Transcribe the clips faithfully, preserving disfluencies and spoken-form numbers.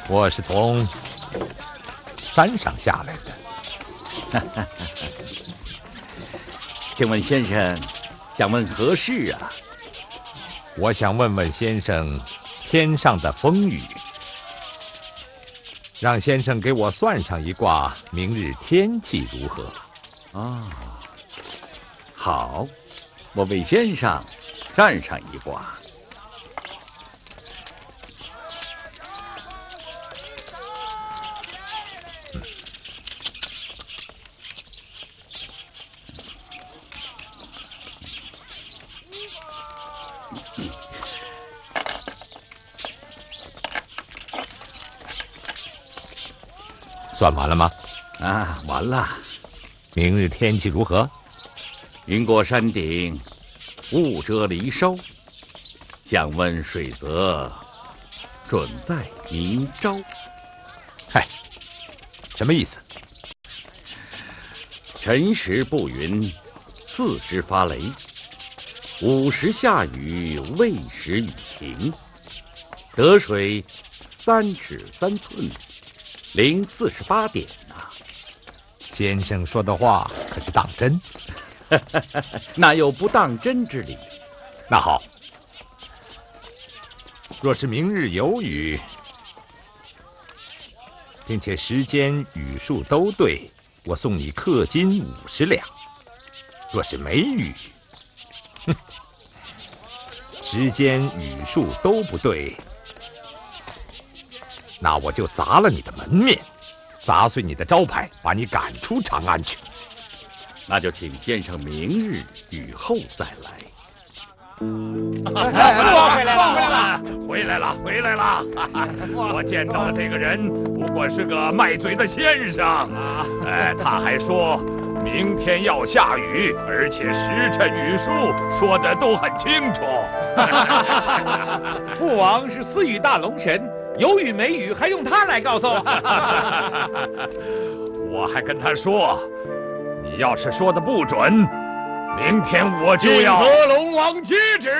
我是从山上下来的。 请问先生，想问何事啊？ 我想问问先生，天上的风雨，让先生给我算上一卦，明日天气如何？ 啊，好，我为先生占上一卦。 算完了吗？ 啊，完了。 明日天气如何？ 云过山顶，雾遮离梢。降温水泽，准在明朝。 嗨，什么意思？ 辰时不云，巳时发雷，午时下雨，未时雨停。得水三尺三寸，零四十八点呐、啊。 先生说的话可是当真？ 哪有不当真之理？ 那好，若是明日有雨，并且时间雨数都对，我送你氪金五十两；若是没雨，哼，时间雨数都不对，那我就砸了你的门面，砸碎你的招牌，把你赶出长安去。 那就请先生明日雨后再来。 哎，父王回来了，回来了，回来了！我见到的这个人不过是个卖嘴的先生啊！哎，他还说明天要下雨，而且时辰雨数说的都很清楚。 父王是私语大龙神，有雨没雨还用他来告诉？ 我还跟他说，你要是说的不准，明天我就要和龙王接旨。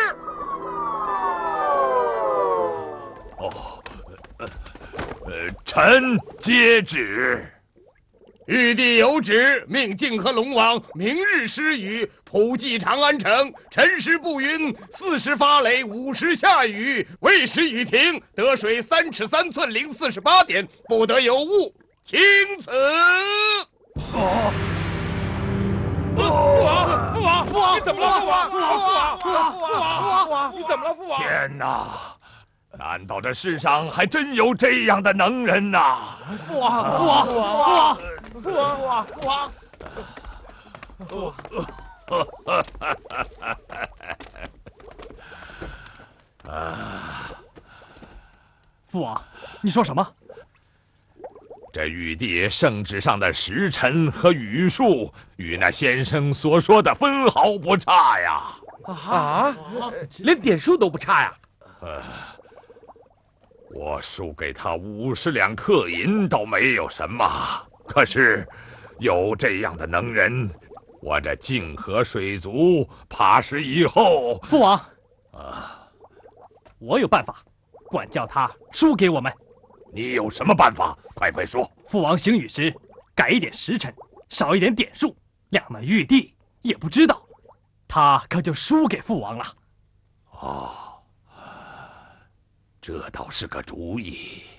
哦，呃，呃，臣接旨。 玉帝有旨，命泾河龙王明日施雨，普济长安城。辰时不云，巳时发雷，午时下雨，未时雨停。得水三尺三寸零四十八点，不得有误。钦此。 哦。 父王，父王，父王，你怎么了？父王，父王，父王，父王，父王，你怎么了？父王！ 天哪！难道这世上还真有这样的能人呐？ 父王，父王，父王，父王，父王，父王。 啊！ 父王，你说什么？ 这玉帝圣旨上的时辰和雨数，与那先生所说的分毫不差呀！ 啊，连点数都不差呀！ 呃，我输给他五十两氪银倒没有什么，可是有这样的能人，我这泾河水族怕是以后…… 父王， 啊， 我有办法，管教他输给我们。 你有什么办法？快快说！ 父王行雨时，改一点时辰，少一点点数，两门玉帝也不知道，他可就输给父王了。 哦，这倒是个主意。